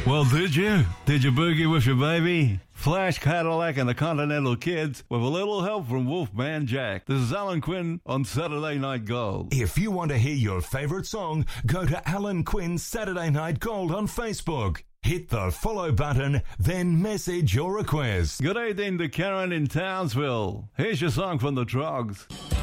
Well, did you? Did you boogie with your baby? Flash Cadillac and the Continental Kids with a little help from Wolfman Jack. This is Alan Quinn on Saturday Night Gold. If you want to hear your favorite song, go to Alan Quinn's Saturday Night Gold on Facebook. Hit the follow button, then message your request. Good evening to Karen in Townsville. Here's your song from the Trogs.